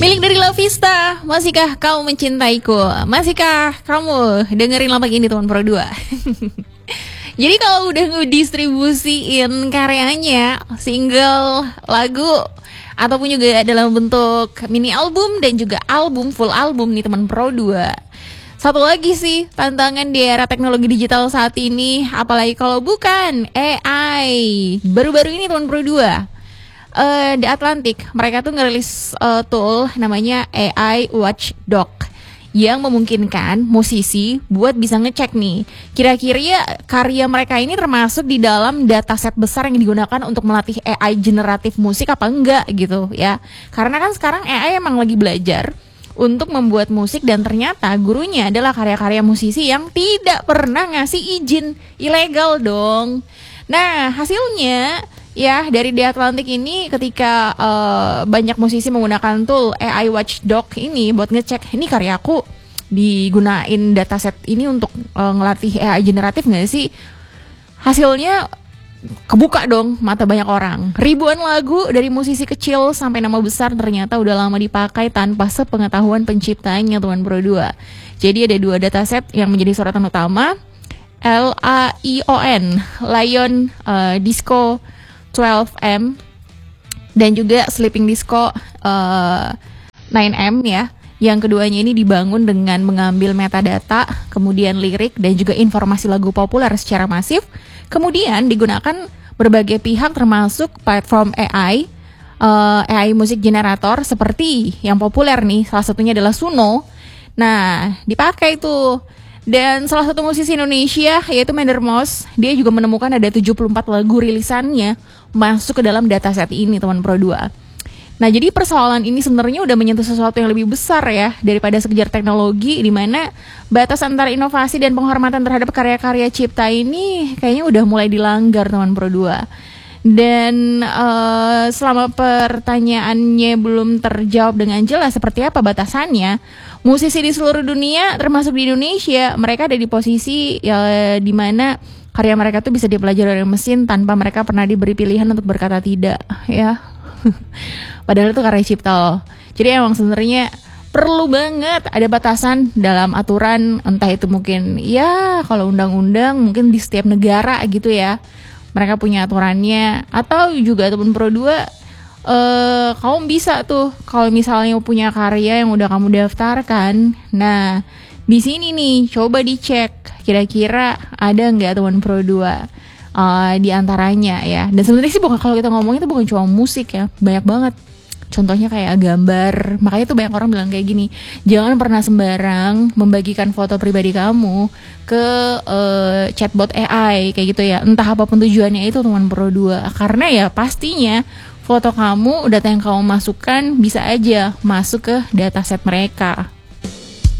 Milik dari Lavista, masihkah kamu mencintaiku? Masihkah kamu dengerin lapak ini teman Pro 2? Jadi kalau udah ngedistribusiin karyanya, single, lagu, ataupun juga dalam bentuk mini album dan juga album, full album nih teman Pro 2. Satu lagi sih tantangan di era teknologi digital saat ini, apalagi kalau bukan AI. Baru-baru ini teman Pro 2. The Atlantic, mereka tuh ngerilis tool namanya AI Watchdog yang memungkinkan musisi buat bisa ngecek nih kira-kira karya mereka ini termasuk di dalam dataset besar yang digunakan untuk melatih AI generatif musik apa enggak gitu ya. Karena kan sekarang AI emang lagi belajar untuk membuat musik dan ternyata gurunya adalah karya-karya musisi yang tidak pernah ngasih izin, ilegal dong. Nah, hasilnya ya dari The Atlantic ini ketika banyak musisi menggunakan tool AI Watchdog ini buat ngecek ini karyaku digunain dataset ini untuk ngelatih AI generatif nggak sih, hasilnya kebuka dong mata banyak orang. Ribuan lagu dari musisi kecil sampai nama besar ternyata udah lama dipakai tanpa sepengetahuan penciptanya teman Pro 2. Jadi ada dua dataset yang menjadi sorotan utama, Lion Disco 12M dan juga Sleeping Disco 9M ya. Yang keduanya ini dibangun dengan mengambil metadata, kemudian lirik dan juga informasi lagu populer secara masif. Kemudian digunakan berbagai pihak termasuk platform AI musik generator seperti yang populer nih, salah satunya adalah Suno. Nah, dipakai tuh. Dan salah satu musisi Indonesia yaitu Mender Moss, dia juga menemukan ada 74 lagu rilisannya masuk ke dalam dataset ini teman Pro 2. Nah, jadi persoalan ini sebenarnya udah menyentuh sesuatu yang lebih besar ya daripada sekedar teknologi, di mana batas antara inovasi dan penghormatan terhadap karya-karya cipta ini kayaknya udah mulai dilanggar teman Pro 2. Dan selama pertanyaannya belum terjawab dengan jelas seperti apa batasannya, musisi di seluruh dunia termasuk di Indonesia, mereka ada di posisi di mana karya mereka tuh bisa dipelajari oleh mesin tanpa mereka pernah diberi pilihan untuk berkata tidak ya. Padahal itu karya cipta loh. Jadi emang sebenarnya perlu banget ada batasan dalam aturan, entah itu mungkin ya kalau undang-undang mungkin di setiap negara gitu ya, mereka punya aturannya. Atau juga teman Pro 2, kamu bisa tuh kalau misalnya punya karya yang udah kamu daftarkan, nah di sini nih coba dicek kira-kira ada nggak teman Pro 2 di antaranya ya. Dan sebenarnya sih bukan, kalau kita ngomongin itu bukan cuma musik ya, banyak banget. Contohnya kayak gambar. Makanya tuh banyak orang bilang kayak gini, jangan pernah sembarang membagikan foto pribadi kamu ke chatbot AI kayak gitu ya. Entah apapun tujuannya itu teman Pro 2. Karena ya pastinya foto kamu, data yang kamu masukkan bisa aja masuk ke dataset mereka.